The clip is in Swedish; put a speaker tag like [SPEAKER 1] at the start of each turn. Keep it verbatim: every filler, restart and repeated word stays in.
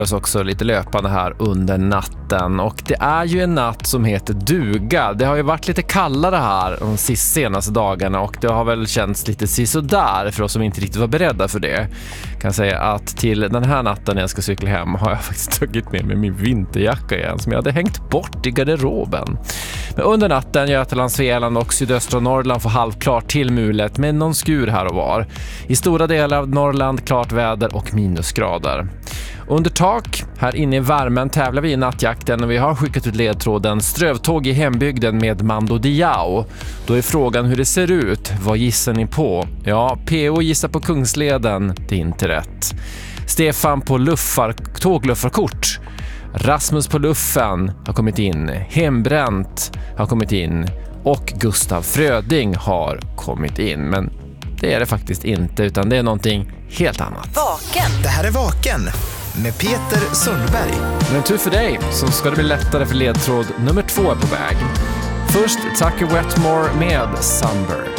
[SPEAKER 1] också lite löpande här under natten, och det är ju en natt som heter duga. Det har ju varit lite kallare här de sista senaste dagarna, och det har väl känts lite sisådär för oss som inte riktigt var beredda för det. Jag kan säga att till den här natten när jag ska cykla hem har jag faktiskt tagit med mig min vinterjacka igen som jag hade hängt bort i garderoben. Men under natten Götaland, Svealand och sydöstra Norrland får halvklart till mulet med någon skur här och var. I stora delar av Norrland klart väder och minusgrader. Under tak, här inne i värmen tävlar vi i nattjakten, och vi har skickat ut ledtråden Strövtåg i hembygden med Mando Diao. Då är frågan hur det ser ut. Vad gissar ni på? Ja, P O gissar på Kungsleden. Det är inte rätt. Stefan på luffar, tågluffarkort. Rasmus på luffen har kommit in. Hembränt har kommit in. Och Gustav Fröding har kommit in. Men det är det faktiskt inte, utan det är någonting helt annat.
[SPEAKER 2] Vaken. Det här är Vaken med Peter Sundberg.
[SPEAKER 1] Men tur för dig så ska det bli lättare, för ledtråd nummer två är på väg. Först Tucker Wetmore med Sunburn.